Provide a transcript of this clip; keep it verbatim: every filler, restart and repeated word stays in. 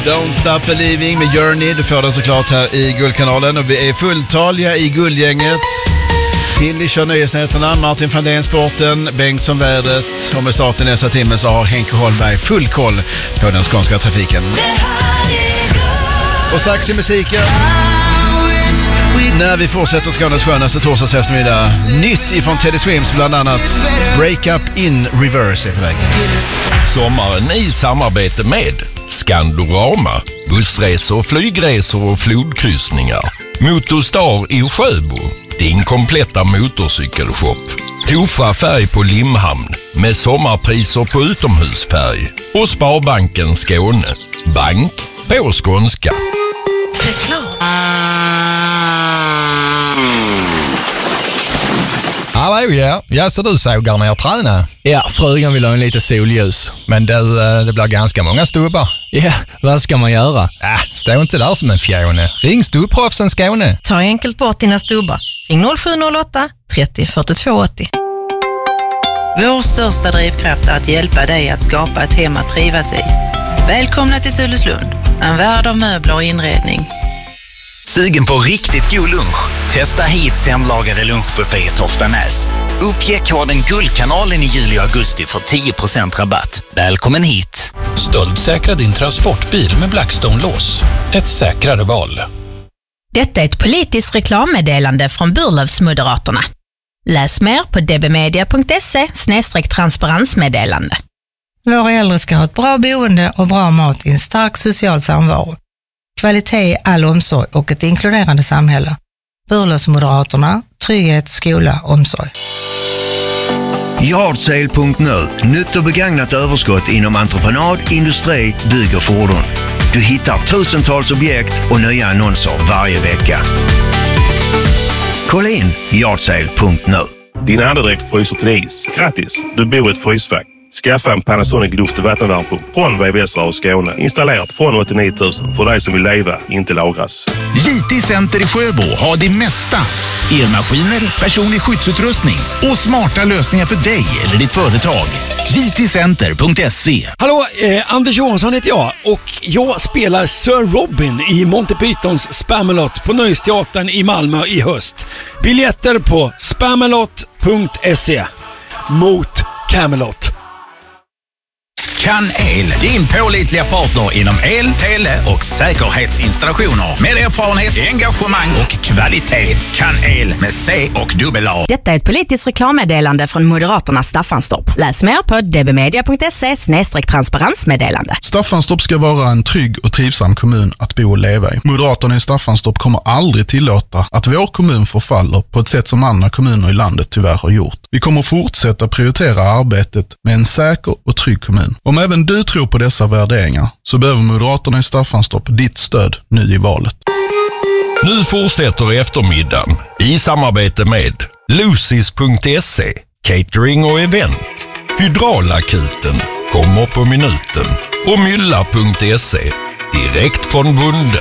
Don't Stop Believing med Journey. Du får den såklart här i Guldkanalen. Och vi är fulltaliga i Guldgänget. Pilly kör nyhetsnätterna, Martin Fandén sporten, Bengtsson vädret. Och med starten nästa timme så har Henke Holmberg full koll på den skånska trafiken. Och strax i musiken, när vi fortsätter Skånes skönaste torsdags eftermiddag, nytt ifrån Teddy Swims bland annat. Break Up in Reverse är på väg. Sommaren i samarbete med Skandorama, bussresor, flygresor och flodkryssningar. Motorstar i Sjöbo, din kompletta motorcykelshop. Tofa färg på Limhamn med sommarpriser på utomhusfärg. Och Sparbanken Skåne, bank på skånska. Reklam. Hallå ja, ja så du sågar när jag tränar? Ja, frugan vill ha en lite solljus. Men det, det blir ganska många stubbar. Ja, vad ska man göra? Äh, stå inte där som en fjone. Ring Stubproffsen Skåne. Ta enkelt bort dina stubbar. Ring noll sju noll åtta trettio fyrtiotvå åttio. Vår största drivkraft är att hjälpa dig att skapa ett hem att trivas i. Välkomna till Tulleslund, en värld av möbler och inredning. Sugen på riktigt god lunch? Testa hit hemlagade lunchbuffé i Toftanäs. Uppge koden Guldkanalen i juli och augusti för tio procent rabatt. Välkommen hit! Stöldsäkra din transportbil med Blackstone-lås. Ett säkrare val. Detta är ett politiskt reklammeddelande från Burlövsmoderaterna. Läs mer på dbmedia punkt se snedstreck transparensmeddelande. Våra äldre ska ha ett bra boende och bra mat i en stark social samvaro. Kvalitet, all omsorg och ett inkluderande samhälle. Burlövsmoderaterna, trygghet, skola, omsorg. Yardsale punkt nu. Nytt och begagnat överskott inom entreprenad, industri, bygg och fordon. Du hittar tusentals objekt och nya annonser varje vecka. Kolla in yardsale punkt nu. Din andedräkt fryser till is. Grattis! Du bor i ett frysfack. Skaffa en Panasonic luft- och vattenvärmepump från V V S och Skåne. Installerat från åttionio tusen för dig som vill leva, inte lagras. J T Center i Sjöbo har det mesta. Elmaskiner, personlig skyddsutrustning och smarta lösningar för dig eller ditt företag. J T center punkt se. Hallå, eh, Anders Johansson heter jag och jag spelar Sir Robin i Monty Pythons Spamalot på Nöjesteatern i Malmö i höst. Biljetter på spamalot punkt se. Mot Camelot. Kan El, din pålitliga partner inom el, tele och säkerhetsinstallationer. Med erfarenhet, engagemang och kvalitet. Kan El med C och dubbel A. Detta är ett politiskt reklammeddelande från Moderaterna Staffanstorp. Läs mer på dbmedia punkt se snedstreck transparensmeddelande. Staffanstorp ska vara en trygg och trivsam kommun att bo och leva i. Moderaterna i Staffanstorp kommer aldrig tillåta att vår kommun förfaller på ett sätt som andra kommuner i landet tyvärr har gjort. Vi kommer fortsätta prioritera arbetet med en säker och trygg kommun. Om även du tror på dessa värderingar så behöver Moderaterna i Staffanstorp ditt stöd nu i valet. Nu fortsätter eftermiddagen i samarbete med Lucis punkt se, catering och event. Hydraulakuten kommer på minuten och Mylla punkt se, direkt från bunden.